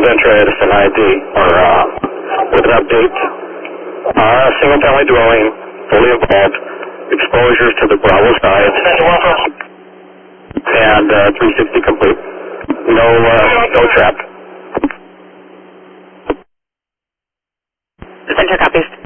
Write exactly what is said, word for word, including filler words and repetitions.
Ventura Edison I D, or uh, with an update. Uh, single family dwelling, fully involved, exposures to the Bravo side, and uh, three sixty complete. No, uh, no trap. Ventura copies.